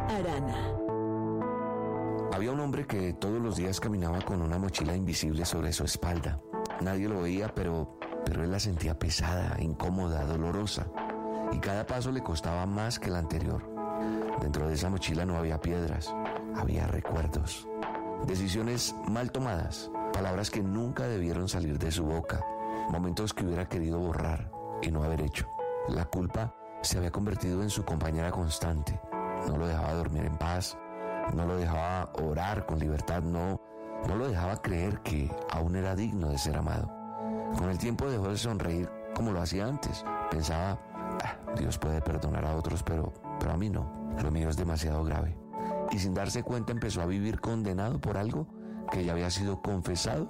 Arana. Había un hombre que todos los días caminaba con una mochila invisible sobre su espalda. Nadie lo veía, pero él la sentía pesada, incómoda, dolorosa. Y cada paso le costaba más que el anterior. Dentro de esa mochila no había piedras, había recuerdos. Decisiones mal tomadas, palabras que nunca debieron salir de su boca, momentos que hubiera querido borrar y no haber hecho. La culpa se había convertido en su compañera constante. No lo dejaba dormir en paz, no lo dejaba orar con libertad, no lo dejaba creer que aún era digno de ser amado. Con el tiempo dejó de sonreír como lo hacía antes. Pensaba, Dios puede perdonar a otros, pero a mí no. Lo mío es demasiado grave. Y sin darse cuenta empezó a vivir condenado por algo que ya había sido confesado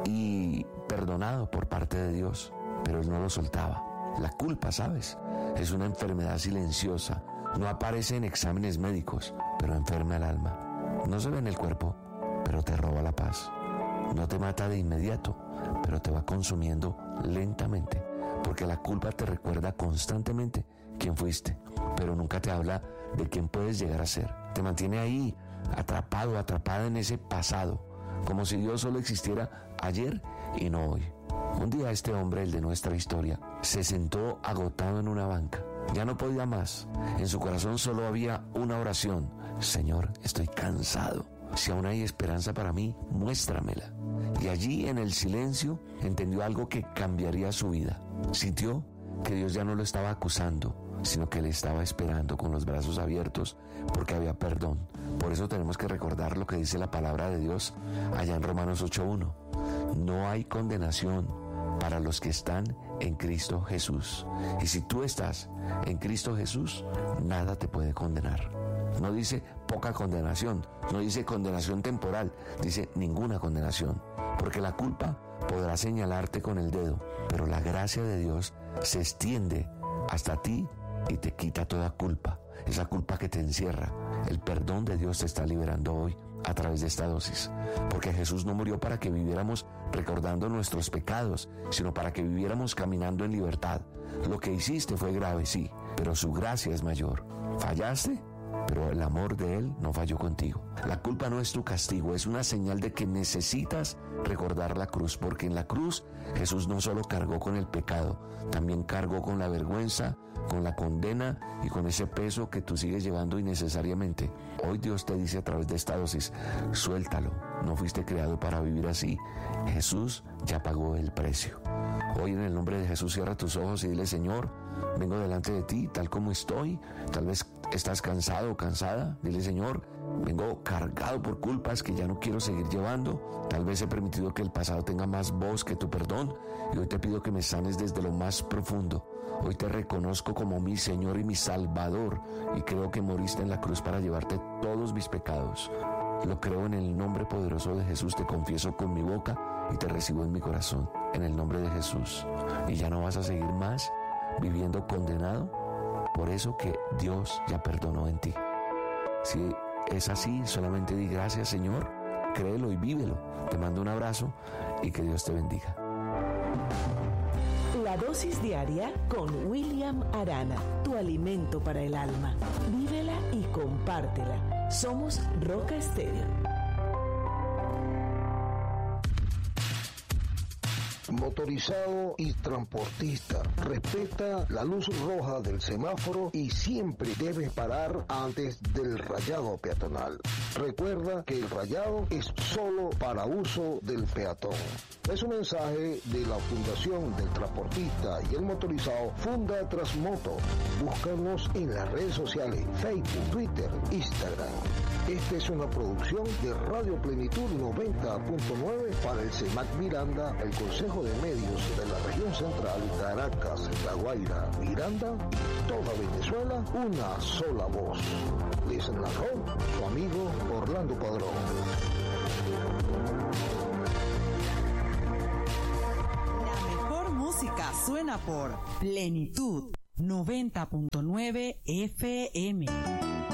y perdonado por parte de Dios. Pero él no lo soltaba. La culpa, ¿sabes? Es una enfermedad silenciosa. No aparece en exámenes médicos, pero enferma el alma. No se ve en el cuerpo, pero te roba la paz. No te mata de inmediato, pero te va consumiendo lentamente, porque la culpa te recuerda constantemente quién fuiste, pero nunca te habla de quién puedes llegar a ser. Te mantiene ahí, atrapado, atrapada en ese pasado, como si Dios solo existiera ayer y no hoy. Un día este hombre, el de nuestra historia, se sentó agotado en una banca. Ya no podía más. En su corazón solo había una oración: Señor, estoy cansado. Si aún hay esperanza para mí, muéstramela. Y allí, en el silencio, entendió algo que cambiaría su vida. Sintió que Dios ya no lo estaba acusando, sino que le estaba esperando con los brazos abiertos, porque había perdón. Por eso tenemos que recordar lo que dice la palabra de Dios allá en Romanos 8:1. No hay condenación para los que están en Cristo Jesús. Y si tú estás en Cristo Jesús, nada te puede condenar. No dice poca condenación, no dice condenación temporal, dice ninguna condenación. Porque la culpa podrá señalarte con el dedo, pero la gracia de Dios se extiende hasta ti y te quita toda culpa. Esa culpa que te encierra. El perdón de Dios te está liberando hoy a través de esta dosis. Porque Jesús no murió para que viviéramos recordando nuestros pecados, sino para que viviéramos caminando en libertad. Lo que hiciste fue grave, sí, pero su gracia es mayor. ¿Fallaste? Pero el amor de Él no falló contigo. La culpa no es tu castigo, es una señal de que necesitas recordar la cruz, porque en la cruz Jesús no solo cargó con el pecado, también cargó con la vergüenza, con la condena y con ese peso que tú sigues llevando innecesariamente. Hoy Dios te dice a través de esta dosis: suéltalo, no fuiste creado para vivir así. Jesús ya pagó el precio. Hoy en el nombre de Jesús cierra tus ojos y dile: Señor, vengo delante de ti tal como estoy. Tal vez estás cansado o cansada. Dile: Señor, vengo cargado por culpas que ya no quiero seguir llevando. Tal vez he permitido que el pasado tenga más voz que tu perdón, y hoy te pido que me sanes desde lo más profundo. Hoy te reconozco como mi Señor y mi Salvador, y creo que moriste en la cruz para llevarte todos mis pecados. Lo creo en el nombre poderoso de Jesús, te confieso con mi boca y te recibo en mi corazón, en el nombre de Jesús. Y ya no vas a seguir más viviendo condenado por eso que Dios ya perdonó en ti. Si es así, solamente di gracias, Señor, créelo y vívelo. Te mando un abrazo y que Dios te bendiga. La dosis diaria con William Arana, tu alimento para el alma. Vívela y compártela. Somos Roca Estéreo. Motorizado y transportista, respeta la luz roja del semáforo y siempre debes parar antes del rayado peatonal. Recuerda que el rayado es solo para uso del peatón. Es un mensaje de la Fundación del Transportista y el Motorizado Funda Transmoto. Búscanos en las redes sociales Facebook, Twitter, Instagram. Esta es una producción de Radio Plenitud 90.9 para el CEMAC Miranda, el Consejo de Medios de la Región Central, Caracas, La Guaira, Miranda, toda Venezuela, una sola voz. Les narró su amigo Orlando Padrón. Música suena por Plenitud 90.9 FM.